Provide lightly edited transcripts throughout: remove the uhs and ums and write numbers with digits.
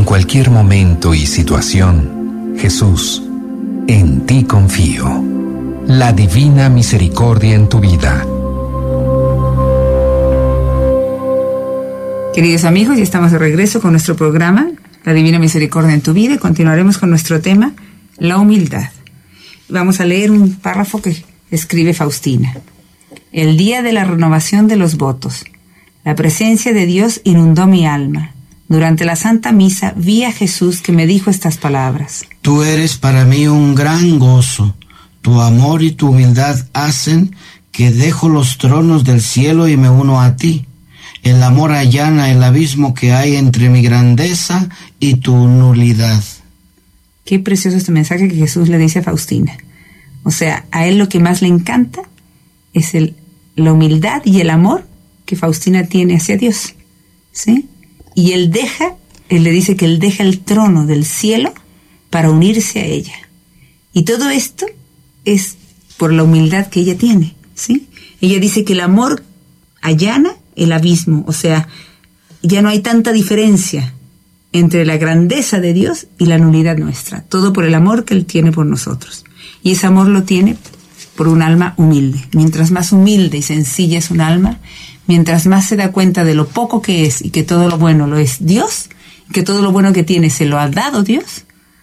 cualquier momento y situación, Jesús, en ti confío. La divina misericordia en tu vida. Queridos amigos, ya estamos de regreso con nuestro programa, La Divina Misericordia en tu vida, y continuaremos con nuestro tema, la humildad. Vamos a leer un párrafo que escribe Faustina. El día de la renovación de los votos, la presencia de Dios inundó mi alma. Durante la Santa Misa vi a Jesús que me dijo estas palabras. Tú eres para mí un gran gozo. Tu amor y tu humildad hacen que dejo los tronos del cielo y me uno a ti. El amor allana el abismo que hay entre mi grandeza y tu nulidad. Qué precioso este mensaje que Jesús le dice a Faustina. O sea, a él lo que más le encanta es la humildad y el amor que Faustina tiene hacia Dios, ¿sí? Y él le dice que él deja el trono del cielo para unirse a ella. Y todo esto es por la humildad que ella tiene, ¿sí? Ella dice que el amor allana el abismo, o sea, ya no hay tanta diferencia entre la grandeza de Dios y la nulidad nuestra, todo por el amor que Él tiene por nosotros. Y ese amor lo tiene por un alma humilde. Mientras más humilde y sencilla es un alma, mientras más se da cuenta de lo poco que es y que todo lo bueno lo es Dios, y que todo lo bueno que tiene se lo ha dado Dios,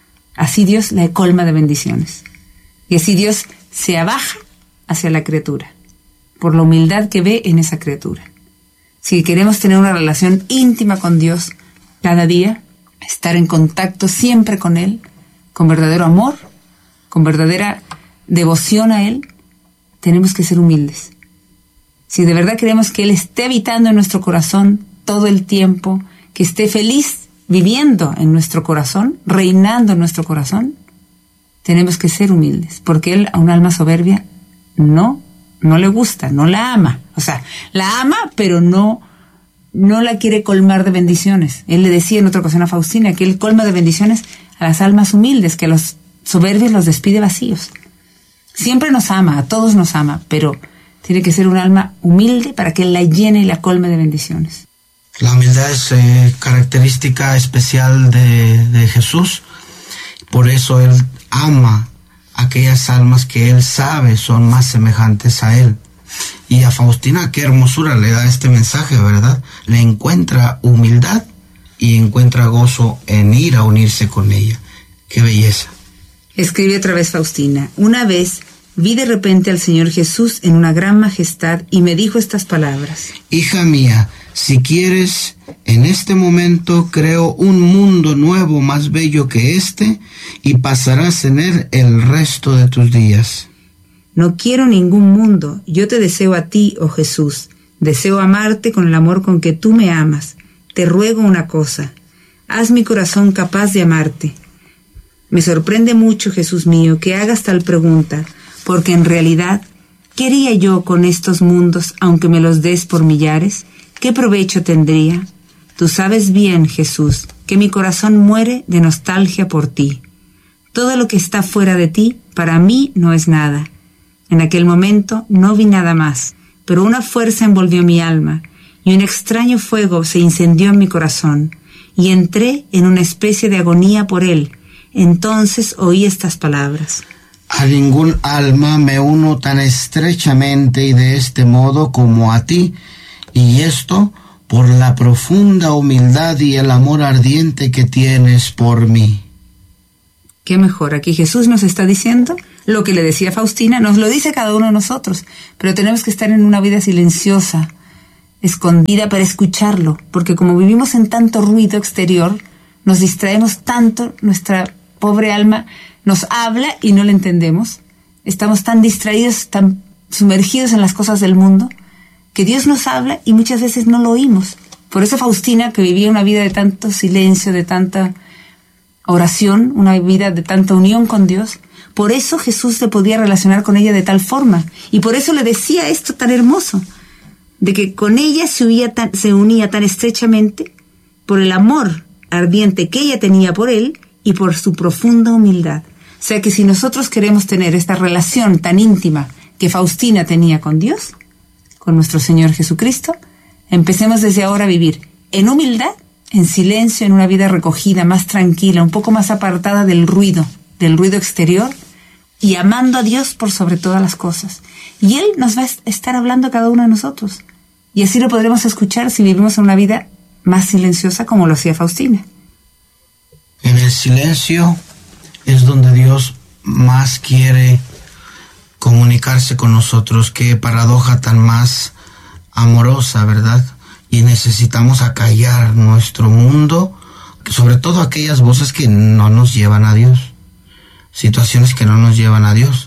así Dios la colma de bendiciones. Y así Dios se abaja hacia la criatura, por la humildad que ve en esa criatura. Si queremos tener una relación íntima con Dios cada día, estar en contacto siempre con Él, con verdadero amor, con verdadera devoción a Él, tenemos que ser humildes. Si de verdad queremos que Él esté habitando en nuestro corazón todo el tiempo, que esté feliz viviendo en nuestro corazón, reinando en nuestro corazón, tenemos que ser humildes, porque Él a un alma soberbia no le gusta, no la ama. O sea, la ama, pero no la quiere colmar de bendiciones. Él le decía en otra ocasión a Faustina que Él colma de bendiciones a las almas humildes, que a los soberbios los despide vacíos. Siempre nos ama, a todos nos ama, pero tiene que ser un alma humilde para que Él la llene y la colme de bendiciones. La humildad es característica especial de Jesús. Por eso Él ama aquellas almas que Él sabe son más semejantes a Él. Y a Faustina, qué hermosura le da este mensaje, ¿verdad? Le encuentra humildad y encuentra gozo en ir a unirse con ella. ¡Qué belleza! Escribe otra vez Faustina. Una vez vi de repente al Señor Jesús en una gran majestad y me dijo estas palabras. Hija mía, si quieres, en este momento creo un mundo nuevo más bello que este y pasarás en él el resto de tus días. No quiero ningún mundo, yo te deseo a ti, oh Jesús. Deseo amarte con el amor con que tú me amas. Te ruego una cosa, haz mi corazón capaz de amarte. Me sorprende mucho, Jesús mío, que hagas tal pregunta, porque en realidad, ¿qué haría yo con estos mundos aunque me los des por millares? ¿Qué provecho tendría? Tú sabes bien, Jesús, que mi corazón muere de nostalgia por ti. Todo lo que está fuera de ti, para mí no es nada. En aquel momento no vi nada más, pero una fuerza envolvió mi alma, y un extraño fuego se incendió en mi corazón, y entré en una especie de agonía por él. Entonces oí estas palabras. A ningún alma me uno tan estrechamente y de este modo como a ti, y esto por la profunda humildad y el amor ardiente que tienes por mí. Qué mejor, aquí Jesús nos está diciendo lo que le decía Faustina, nos lo dice cada uno de nosotros, pero tenemos que estar en una vida silenciosa, escondida para escucharlo, porque como vivimos en tanto ruido exterior, nos distraemos tanto, nuestra pobre alma nos habla y no le entendemos, estamos tan distraídos, tan sumergidos en las cosas del mundo, que Dios nos habla y muchas veces no lo oímos. Por eso Faustina, que vivía una vida de tanto silencio, de tanta oración, una vida de tanta unión con Dios, por eso Jesús se podía relacionar con ella de tal forma, y por eso le decía esto tan hermoso, de que con ella se unía tan estrechamente por el amor ardiente que ella tenía por él y por su profunda humildad. O sea que si nosotros queremos tener esta relación tan íntima que Faustina tenía con Dios, con nuestro Señor Jesucristo, empecemos desde ahora a vivir en humildad, en silencio, en una vida recogida, más tranquila, un poco más apartada del ruido exterior, y amando a Dios por sobre todas las cosas. Y Él nos va a estar hablando a cada uno de nosotros. Y así lo podremos escuchar si vivimos en una vida más silenciosa como lo hacía Faustina. En el silencio es donde Dios más quiere comunicarse con nosotros. Qué paradoja tan más amorosa, ¿verdad? Y necesitamos acallar nuestro mundo, sobre todo aquellas voces que no nos llevan a Dios, situaciones que no nos llevan a Dios,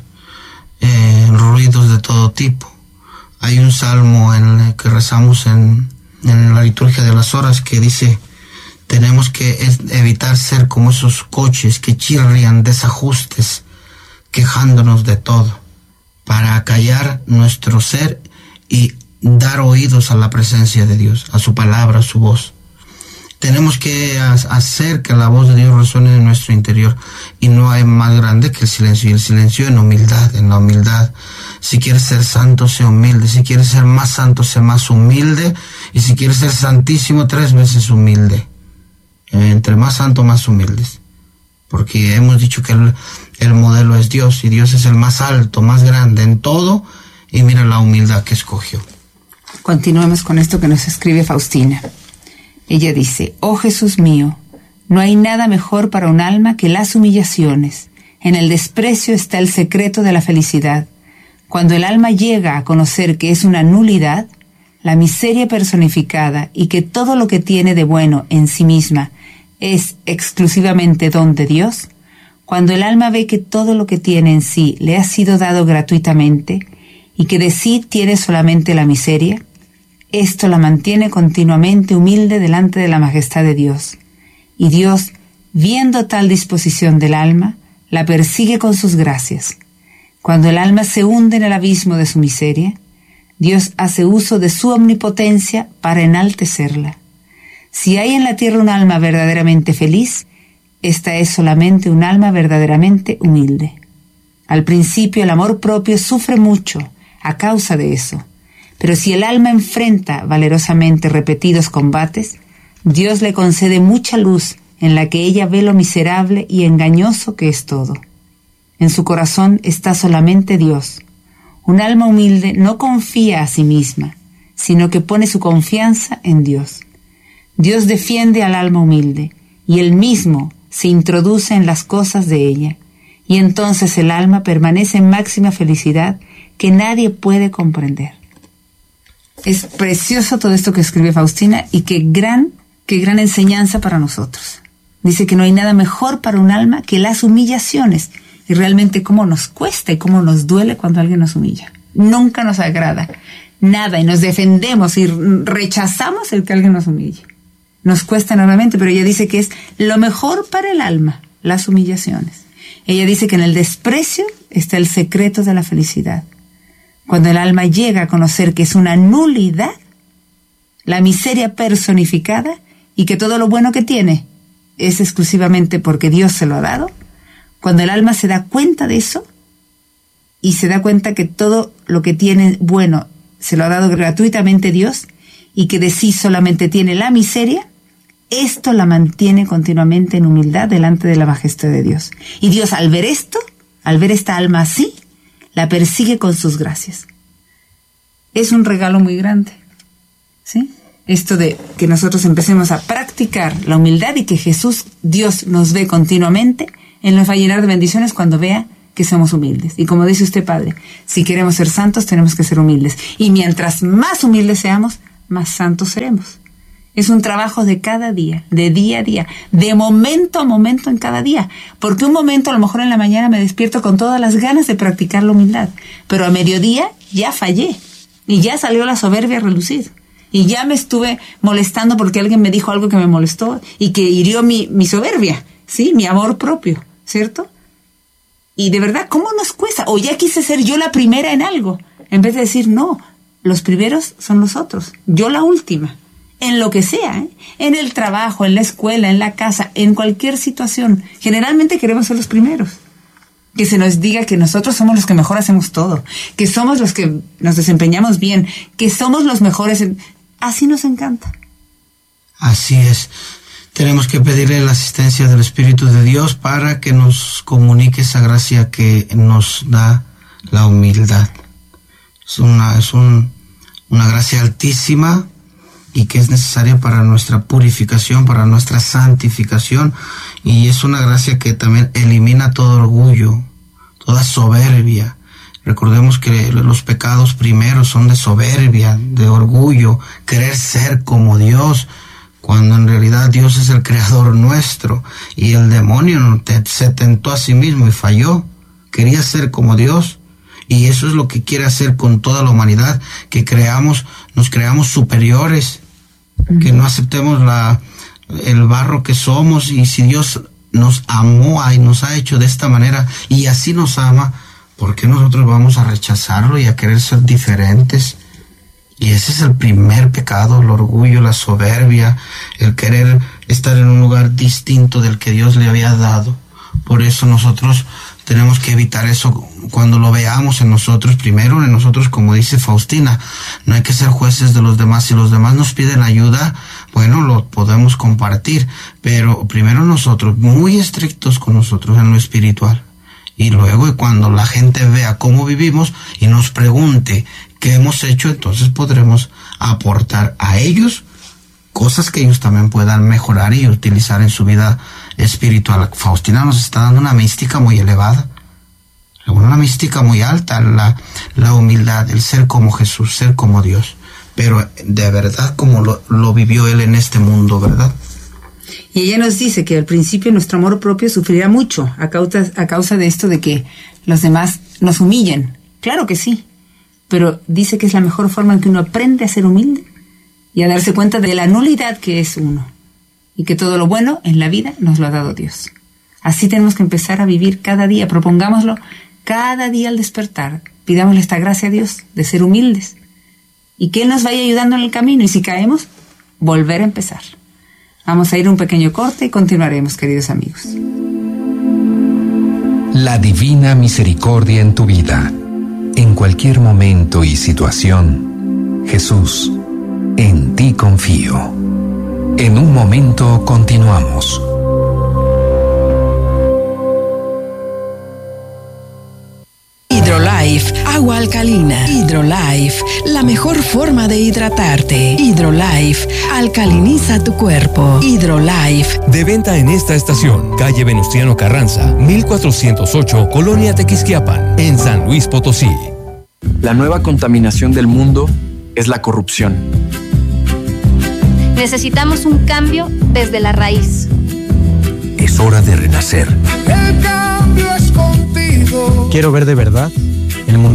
ruidos de todo tipo. Hay un salmo en el que rezamos en la liturgia de las horas que dice: tenemos que evitar ser como esos coches que chirrian desajustes, quejándonos de todo, para acallar nuestro ser y dar oídos a la presencia de Dios, a su palabra, a su voz. Tenemos que hacer que la voz de Dios resuene en nuestro interior, y no hay más grande que el silencio, y el silencio en la humildad. Si quieres ser santo, sé humilde. Si quieres ser más santo, sé más humilde. Y si quieres ser santísimo, 3 veces humilde. Entre más santo, más humildes. Porque hemos dicho que el modelo es Dios, y Dios es el más alto, más grande en todo, y mira la humildad que escogió. Continuemos con esto que nos escribe Faustina. Ella dice: oh Jesús mío, no hay nada mejor para un alma que las humillaciones. En el desprecio está el secreto de la felicidad. Cuando el alma llega a conocer que es una nulidad, la miseria personificada, y que todo lo que tiene de bueno en sí misma es exclusivamente don de Dios, cuando el alma ve que todo lo que tiene en sí le ha sido dado gratuitamente, y que de sí tiene solamente la miseria, esto la mantiene continuamente humilde delante de la majestad de Dios. Y Dios, viendo tal disposición del alma, la persigue con sus gracias. Cuando el alma se hunde en el abismo de su miseria, Dios hace uso de su omnipotencia para enaltecerla. Si hay en la tierra un alma verdaderamente feliz, esta es solamente un alma verdaderamente humilde. Al principio el amor propio sufre mucho a causa de eso, pero si el alma enfrenta valerosamente repetidos combates, Dios le concede mucha luz en la que ella ve lo miserable y engañoso que es todo. En su corazón está solamente Dios. Un alma humilde no confía a sí misma, sino que pone su confianza en Dios. Dios defiende al alma humilde, y Él mismo se introduce en las cosas de ella, y entonces el alma permanece en máxima felicidad que nadie puede comprender. Es precioso todo esto que escribe Faustina, y qué gran enseñanza para nosotros. Dice que no hay nada mejor para un alma que las humillaciones, y realmente cómo nos cuesta y cómo nos duele cuando alguien nos humilla. Nunca nos agrada nada, y nos defendemos y rechazamos el que alguien nos humille. Nos cuesta enormemente, pero ella dice que es lo mejor para el alma, las humillaciones. Ella dice que en el desprecio está el secreto de la felicidad. Cuando el alma llega a conocer que es una nulidad, la miseria personificada, y que todo lo bueno que tiene es exclusivamente porque Dios se lo ha dado, cuando el alma se da cuenta de eso, y se da cuenta que todo lo que tiene bueno se lo ha dado gratuitamente Dios, y que de sí solamente tiene la miseria, esto la mantiene continuamente en humildad delante de la majestad de Dios. Y Dios, al ver esto, al ver esta alma así, la persigue con sus gracias. Es un regalo muy grande, ¿sí? Esto de que nosotros empecemos a practicar la humildad, y que Jesús, Dios, nos ve continuamente. Él nos va a llenar de bendiciones cuando vea que somos humildes. Y como dice usted, Padre, si queremos ser santos, tenemos que ser humildes. Y mientras más humildes seamos, más santos seremos. Es un trabajo de cada día, de día a día, de momento a momento en cada día. Porque un momento, a lo mejor en la mañana me despierto con todas las ganas de practicar la humildad, pero a mediodía ya fallé, y ya salió la soberbia a relucir. Y ya me estuve molestando porque alguien me dijo algo que me molestó y que hirió mi soberbia, ¿sí? Mi amor propio, ¿cierto? Y de verdad, ¿cómo nos cuesta? O ya quise ser yo la primera en algo, en vez de decir, no, los primeros son los otros, yo la última. En lo que sea, ¿eh? En el trabajo, en la escuela, en la casa, en cualquier situación. Generalmente queremos ser los primeros. Que se nos diga que nosotros somos los que mejor hacemos todo, que somos los que nos desempeñamos bien, que somos los mejores. Así nos encanta. Así es. Tenemos que pedirle la asistencia del Espíritu de Dios para que nos comunique esa gracia que nos da la humildad. Es una gracia altísima y que es necesaria para nuestra purificación, para nuestra santificación, y es una gracia que también elimina todo orgullo, toda soberbia. Recordemos que los pecados primeros son de soberbia, de orgullo, querer ser como Dios, cuando en realidad Dios es el creador nuestro, y el demonio se tentó a sí mismo y falló. Quería ser como Dios, y eso es lo que quiere hacer con toda la humanidad, que nos creamos superiores, que no aceptemos el barro que somos, y si Dios nos amó y nos ha hecho de esta manera y así nos ama, ¿por qué nosotros vamos a rechazarlo y a querer ser diferentes? Y ese es el primer pecado, el orgullo, la soberbia, el querer estar en un lugar distinto del que Dios le había dado. Por eso nosotros tenemos que evitar eso cuando lo veamos en nosotros, primero en nosotros, como dice Faustina. No hay que ser jueces de los demás. Si los demás nos piden ayuda, bueno, lo podemos compartir, pero primero nosotros, muy estrictos con nosotros en lo espiritual. Y luego cuando la gente vea cómo vivimos y nos pregunte qué hemos hecho, entonces podremos aportar a ellos cosas que ellos también puedan mejorar y utilizar en su vida espiritual. Faustina nos está dando una mística muy elevada, una mística muy alta, la humildad, el ser como Jesús, ser como Dios, pero de verdad como lo vivió Él en este mundo, ¿verdad? Y ella nos dice que al principio nuestro amor propio sufrirá mucho a causa de esto de que los demás nos humillen. Claro que sí, pero dice que es la mejor forma en que uno aprende a ser humilde y a darse cuenta de la nulidad que es uno, y que todo lo bueno en la vida nos lo ha dado Dios. Así tenemos que empezar a vivir cada día, propongámoslo cada día al despertar, pidámosle esta gracia a Dios de ser humildes, y que Él nos vaya ayudando en el camino, y si caemos, volver a empezar. Vamos a ir a un pequeño corte y continuaremos, queridos amigos. La divina misericordia en tu vida, en cualquier momento y situación. Jesús, en ti confío. En un momento continuamos. Hidrolife, agua alcalina. Hidrolife, la mejor forma de hidratarte. Hidrolife, alcaliniza tu cuerpo. Hidrolife. De venta en esta estación, calle Venustiano Carranza, 1408, Colonia Tequisquiapan, en San Luis Potosí. La nueva contaminación del mundo es la corrupción. Necesitamos un cambio desde la raíz. Es hora de renacer. El cambio es contigo. Quiero ver de verdad